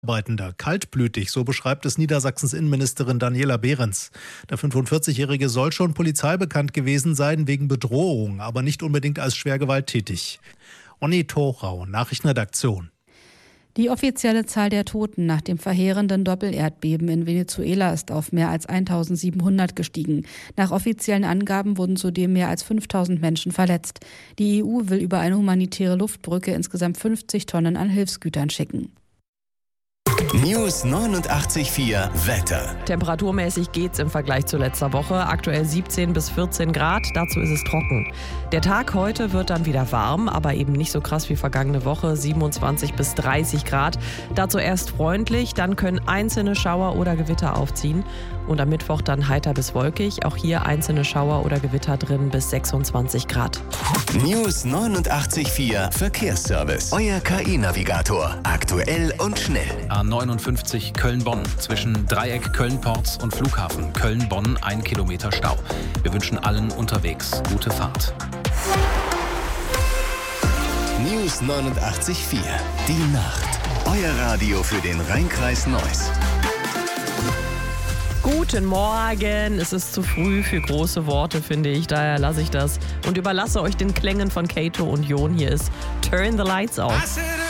Mitarbeitender kaltblütig, so beschreibt es Niedersachsens Innenministerin Daniela Behrens. Der 45-Jährige soll schon polizeibekannt gewesen sein wegen Bedrohung, aber nicht unbedingt als schwer gewalttätig. Onni Thorau, Nachrichtenredaktion. Die offizielle Zahl der Toten nach dem verheerenden Doppelerdbeben in Venezuela ist auf mehr als 1.700 gestiegen. Nach offiziellen Angaben wurden zudem mehr als 5.000 Menschen verletzt. Die EU will über eine humanitäre Luftbrücke insgesamt 50 Tonnen an Hilfsgütern schicken. News 89.4 Wetter. Temperaturmäßig geht's im Vergleich zu letzter Woche. Aktuell 17 bis 14 Grad, dazu ist es trocken. Der Tag heute wird dann wieder warm, aber eben nicht so krass wie vergangene Woche, 27 bis 30 Grad. Dazu erst freundlich, dann können einzelne Schauer oder Gewitter aufziehen. Und am Mittwoch dann heiter bis wolkig, auch hier einzelne Schauer oder Gewitter drin bis 26 Grad. News 89.4 Verkehrsservice. Euer KI-Navigator. Aktuell und schnell. A59 Köln-Bonn zwischen Dreieck Köln-Porz und Flughafen Köln-Bonn 1 Kilometer Stau. Wir wünschen allen unterwegs gute Fahrt. News 89.4 Die Nacht. Euer Radio für den Rhein-Kreis Neuss. Guten Morgen, es ist zu früh für große Worte, finde ich, daher lasse ich das und überlasse euch den Klängen von Kato und Jon. Hier ist Turn the Lights Off.